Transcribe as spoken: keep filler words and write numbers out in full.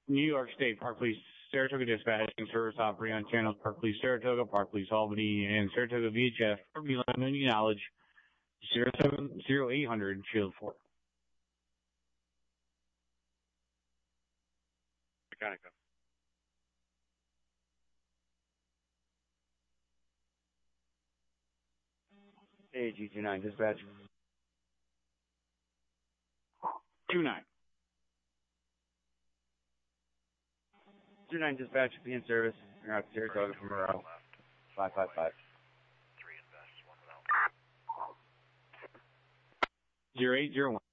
New York State Park Police, Saratoga Dispatching Service operating on channels Park Police Saratoga, Park Police Albany, and Saratoga V H F. For any knowledge, zero seven zero eight hundred Shield four. Mechanica. Hey, G two nine Dispatch. two nine. two nine Dispatch, be in service. You're out to Saratoga from Monroe. five five five. Three invest, one without. zero eight zero one.